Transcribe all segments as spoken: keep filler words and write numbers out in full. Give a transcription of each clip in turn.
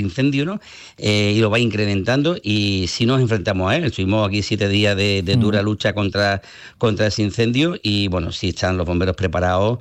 incendio, ¿no? Eh, y lo va incrementando y sí nos enfrentamos a él. Estuvimos aquí siete días de, de dura lucha contra, contra ese incendio y bueno, sí están los bomberos preparados.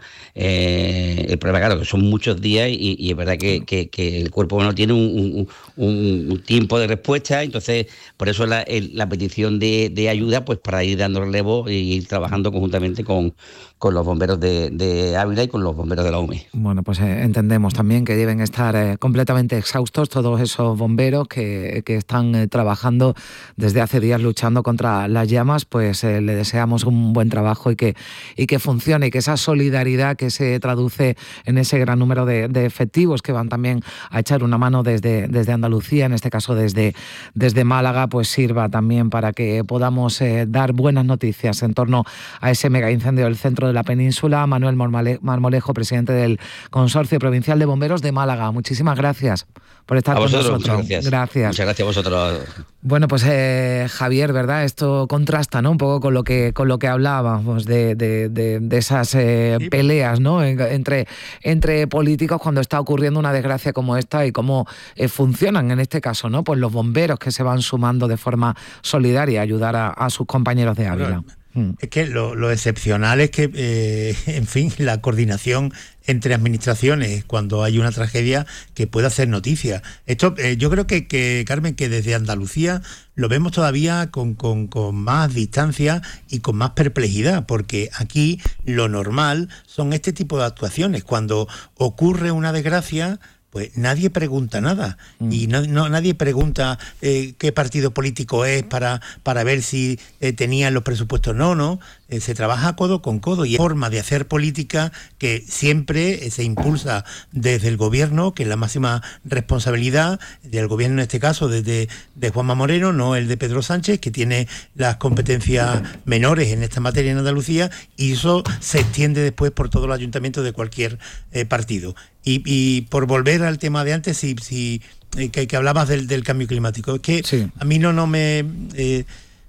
Eh, el problema, claro, que son muchos días y, y es verdad que, que, que el cuerpo humano tiene un, un, un, un tiempo de respuesta, entonces por eso la, el, la petición de, de ayuda, pues para ir dando relevo y ir trabajando conjuntamente con, con los bomberos de, de Ávila y con los bomberos de la U M E. Bueno, pues eh, entendemos también que deben estar eh, completamente exhaustos todos esos bomberos que, que están eh, trabajando desde hace días luchando contra las llamas, pues eh, le deseamos un buen trabajo y que, y que funcione, y que esa solidaridad que se traduce en ese gran número de, de efectivos que van también a echar una mano desde, desde Andalucía, en este caso desde, desde Málaga, pues sirva también para que podamos eh, dar buenas noticias en torno a ese mega incendio del centro de la península. Manuel Marmolejo, presidente del Consorcio Provincial de Bomberos de Málaga, muchísimas gracias por estar a con vosotros, nosotros. Muchas gracias. Gracias. Muchas gracias a vosotros. Bueno, pues eh, Javier, ¿verdad? Esto contrasta, ¿no? Un poco con lo que con lo que hablábamos de, de, de, de esas eh, sí. peleas, ¿no? Entre, entre políticos cuando está ocurriendo una desgracia como esta y cómo eh, funcionan en este caso, ¿no? Pues los bomberos que se van sumando de forma solidaria a ayudar a, a sus compañeros de Ávila. Bueno, es que lo, lo excepcional es que, eh, en fin, la coordinación entre administraciones cuando hay una tragedia que pueda hacer noticia. Esto, eh, yo creo que, que, Carmen, que desde Andalucía lo vemos todavía con, con, con más distancia y con más perplejidad, porque aquí lo normal son este tipo de actuaciones. Cuando ocurre una desgracia, pues nadie pregunta nada mm. y no, no, nadie pregunta eh, qué partido político es para, para ver si eh, tenían los presupuestos. No, no, eh, se trabaja codo con codo y es forma de hacer política que siempre eh, se impulsa desde el gobierno, que es la máxima responsabilidad del gobierno en este caso, desde de Juanma Moreno, no el de Pedro Sánchez, que tiene las competencias menores en esta materia en Andalucía, y eso se extiende después por todos los ayuntamientos de cualquier eh, partido. Y, y por volver al tema de antes, si, si eh, que, que hablabas del, del cambio climático, es que sí. a mí no, no me eh,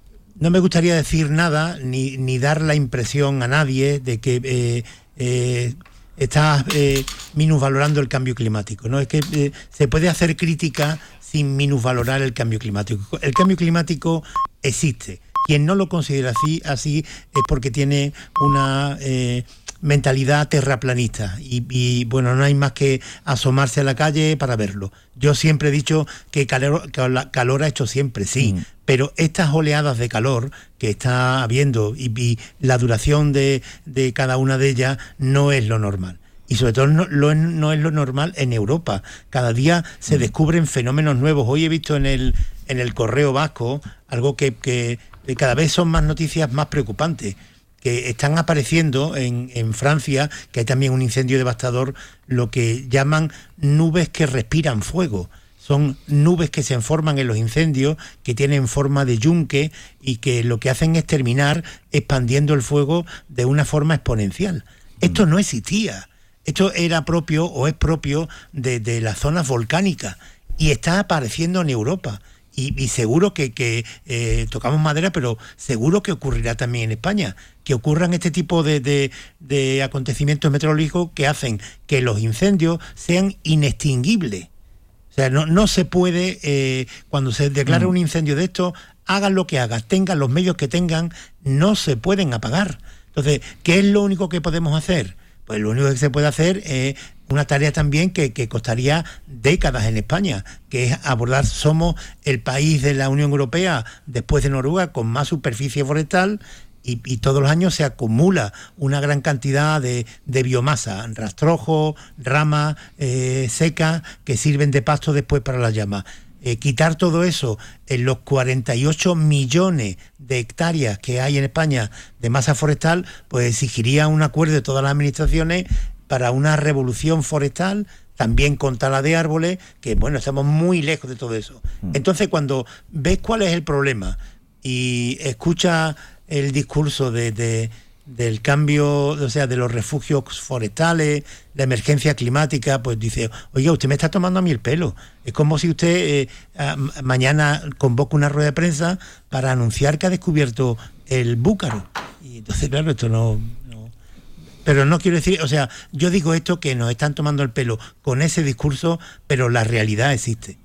no me gustaría decir nada ni, ni dar la impresión a nadie de que eh, eh, estás eh, minusvalorando el cambio climático, ¿no? Es que eh, se puede hacer crítica sin minusvalorar el cambio climático. El cambio climático existe. Quien no lo considera así, así es porque tiene una eh, mentalidad terraplanista y, y bueno, no hay más que asomarse a la calle para verlo. Yo siempre he dicho que calor, calor ha hecho siempre, sí, mm. pero estas oleadas de calor que está habiendo y, y la duración de, de cada una de ellas no es lo normal. Y sobre todo no, lo, no es lo normal en Europa. Cada día se mm. descubren fenómenos nuevos. Hoy he visto en el, en el Correo Vasco algo que, que cada vez son más noticias más preocupantes, que están apareciendo en, en Francia, que hay también un incendio devastador, lo que llaman nubes que respiran fuego. Son nubes que se forman en los incendios, que tienen forma de yunque y que lo que hacen es terminar expandiendo el fuego de una forma exponencial. Esto no existía. Esto era propio o es propio de, de las zonas volcánicas y está apareciendo en Europa. Y, y seguro que, que eh, tocamos madera, pero seguro que ocurrirá también en España, que ocurran este tipo de, de, de acontecimientos meteorológicos que hacen que los incendios sean inextinguibles. O sea, no, no se puede, eh, cuando se declara mm. un incendio de esto, hagan lo que hagan, tengan los medios que tengan, no se pueden apagar. Entonces, ¿qué es lo único que podemos hacer? Pues lo único que se puede hacer es una tarea también que, que costaría décadas en España, que es abordar, somos el país de la Unión Europea, después de Noruega, con más superficie forestal, y, y todos los años se acumula una gran cantidad de, de biomasa, rastrojos, ramas eh, secas, que sirven de pasto después para las llamas. Eh, quitar todo eso en los cuarenta y ocho millones de hectáreas que hay en España de masa forestal, pues exigiría un acuerdo de todas las administraciones para una revolución forestal, también con tala de árboles, que bueno, estamos muy lejos de todo eso. Entonces, cuando ves cuál es el problema y escuchas el discurso de, de del cambio, o sea, de los refugios forestales, la emergencia climática, pues dice, oiga, usted me está tomando a mí el pelo. Es como si usted eh, a, mañana convoca una rueda de prensa para anunciar que ha descubierto el búcaro. Y entonces, claro, esto no... no pero no quiero decir, o sea, yo digo esto que nos están tomando el pelo con ese discurso, pero la realidad existe.